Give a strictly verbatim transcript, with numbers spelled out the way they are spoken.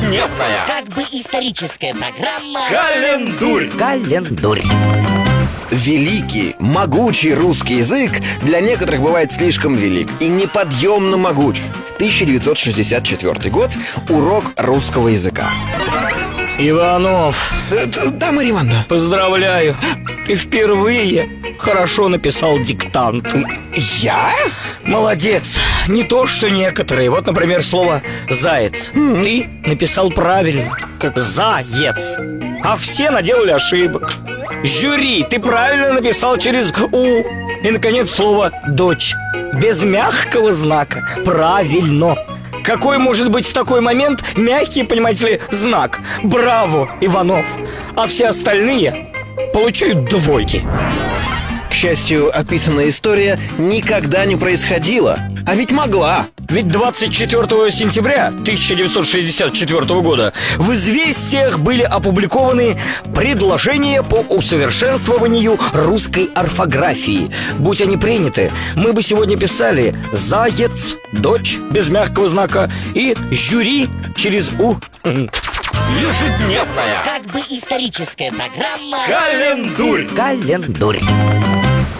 Ежедневная, как бы историческая программа Календурь. Календурь. Великий, могучий русский язык для некоторых бывает слишком велик и неподъемно могуч. тысяча девятьсот шестьдесят четвёртый год. Урок русского языка. Иванов, Э, д- Да, Марья Ивановна. поздравляю. Ты впервые хорошо написал диктант. Я? Молодец. Не то, что некоторые. Вот, например, слово «заяц». Ты написал правильно. Как? «Заяц». А все наделали ошибок. Жюри, ты правильно написал через «у». И, наконец, слово «дочь». Без мягкого знака. Правильно. Какой может быть в такой момент мягкий, понимаете ли, знак? Браво, Иванов. А все остальные получают двойки. К счастью, описанная история никогда не происходила. А ведь могла. Ведь двадцать четвёртого сентября тысяча девятьсот шестьдесят четвёртого года в «Известиях» были опубликованы предложения по усовершенствованию русской орфографии. Будь они приняты, мы бы сегодня писали «заяц», «дочь» без мягкого знака и «жюри» через «у». Ежедневная, как бы историческая программа Календурь. Календурь.